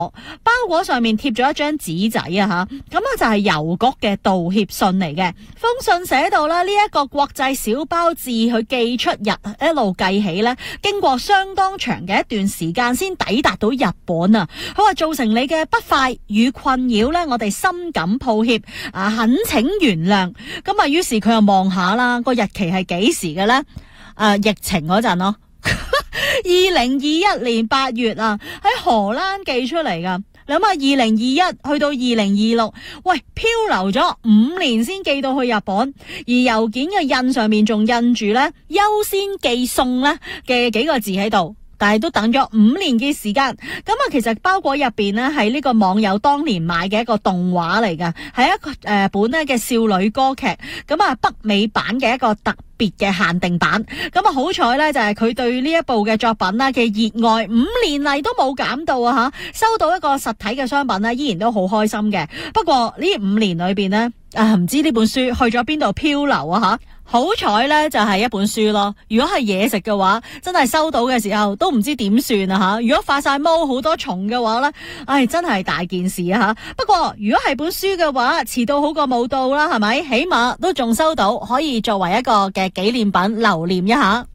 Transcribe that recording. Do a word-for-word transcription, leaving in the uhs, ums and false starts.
包裹上面貼咗一張紙仔啊吓，咁啊就係郵局嘅道歉信嚟嘅。封信寫到啦，呢一個國際小包自佢寄出日一路計起咧，經過相當長嘅一段時間先抵達到日本啊。佢話造成你嘅不快與困擾咧，我哋深感抱歉啊，懇請原諒。咁啊，於是佢又望下啦，個日期係幾時嘅咧？誒，疫情嗰陣咯。二零二一年八月啊，喺荷蘭寄出嚟噶。諗下二零二一去到二零二六，喂，漂流咗五年先寄到去日本，而郵件嘅印上面仲印住咧優先寄送咧嘅幾個字喺度。但係都等咗五年嘅時間，咁啊，其實包裹入邊呢係呢個網友當年買嘅一個動畫嚟噶，係一個誒、呃、本咧嘅少女歌劇，咁啊北美版嘅一個特別嘅限定版，咁啊好彩呢，就係佢對呢一部嘅作品啦嘅熱愛，五年嚟都冇減到啊吓，收到一個實體嘅商品呢，依然都好開心嘅。不過呢五年裏邊呢，啊唔知呢本書去咗邊度漂流啊吓。好彩咧就係一本書咯，如果係嘢食嘅話，真係收到嘅時候都唔知點算啊吓！如果發晒毛好多蟲嘅話咧，唉真係大件事啊吓！不過如果係本書嘅話，遲到好過冇到啦，係咪？起碼都仲收到，可以作為一個嘅紀念品留念一下。